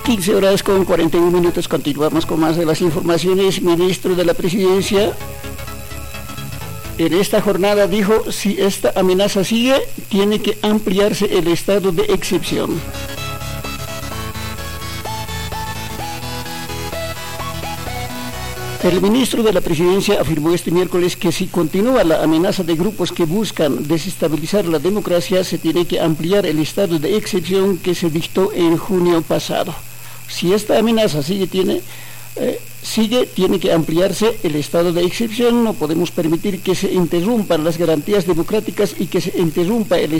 15 horas con 41 minutos, continuamos con más de las informaciones. Ministro de la Presidencia en esta jornada dijo, si esta amenaza sigue, tiene que ampliarse el estado de excepción. El ministro de la Presidencia afirmó este miércoles que si continúa la amenaza de grupos que buscan desestabilizar la democracia, se tiene que ampliar el estado de excepción que se dictó en junio pasado. Si esta amenaza tiene que ampliarse el estado de excepción. No podemos permitir que se interrumpan las garantías democráticas y que se interrumpa el